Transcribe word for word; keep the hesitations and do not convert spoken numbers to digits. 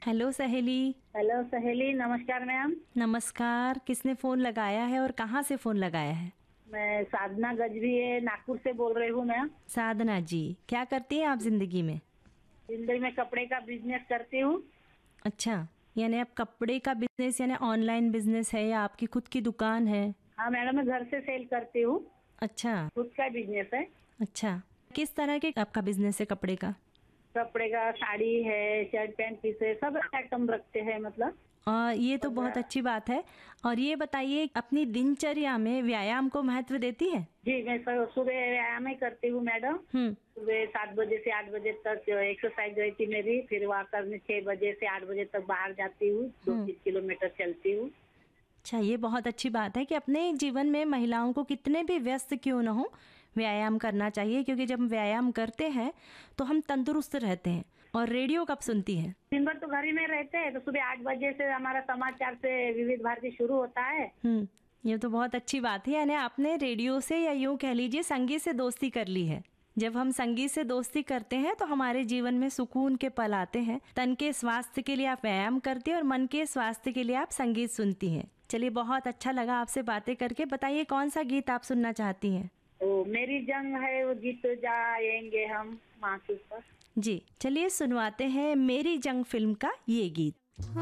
Hello सहेली। Hello सहेली, नमस्कार मैम। नमस्कार। किसने फ़ोन लगाया है और कहाँ से फ़ोन लगाया है? मैं साधना गजभी है, नागपुर से बोल रही हूँ मैम। साधना जी, क्या करती हैं आप ज़िंदगी में? जिंदगी में कपड़े का बिजनेस करती हूँ। अच्छा, यानी आप कपड़े का बिज़नेस यानी ऑनलाइन बिज़नेस है या आपकी खुद की दुकान है? हाँ मैडम, मैं घर से सेल करती हूँ। अच्छा, खुद का बिजनेस है। अच्छा। किस तरह के आपका बिज़नेस है कपड़े का? कपड़े का साड़ी है, शर्ट पैंट पीस है, सब आइटम रखते हैं मतलब। अ, ये तो बहुत और अच्छी बात है। और ये बताइए अपनी दिनचर्या में व्यायाम को महत्व देती है? जी, मैं स- सुबह व्यायाम ही करती हूँ मैडम। हुँ। सुबह सात बजे से आठ बजे तक एक्सरसाइज रहती मेरी। फिर वहाँ करने छह बजे से आठ बजे तक बाहर जाती हूँ, दो हुँ। तीन किलोमीटर चलती हूँ। अच्छा, ये बहुत अच्छी बात है कि अपने जीवन में महिलाओं को कितने भी व्यस्त क्यों न हो, व्यायाम करना चाहिए, क्योंकि जब हम व्यायाम करते हैं तो हम तंदुरुस्त रहते हैं। और रेडियो कब सुनती हैं? दिन भर तो घर ही में रहते हैं, तो सुबह आठ बजे से हमारा समाचार से विविध भारती शुरू होता है। हुँ, ये तो बहुत अच्छी बात है, यानी आपने रेडियो से या यूँ कह लीजिए संगीत से दोस्ती कर ली है। जब हम संगीत से दोस्ती करते हैं तो हमारे जीवन में सुकून के पल आते हैं। तन के स्वास्थ्य के लिए आप व्यायाम करती हैं और मन के स्वास्थ्य के लिए आप संगीत सुनती हैं। चलिए, बहुत अच्छा लगा आपसे बातें करके। बताइए कौन सा गीत आप सुनना चाहती हैं? तो मेरी जंग है वो जीत जाएंगे हम, मासूस पर। जी, चलिए सुनवाते हैं मेरी जंग फिल्म का ये गीत।